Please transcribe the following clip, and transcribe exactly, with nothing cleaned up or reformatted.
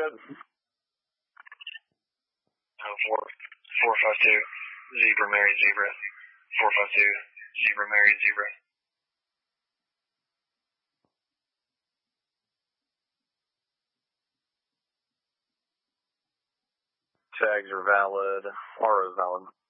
ahead. Uh, four, four five two, zebra married zebra. Four five two, zebra married zebra. Tags are valid. R is valid.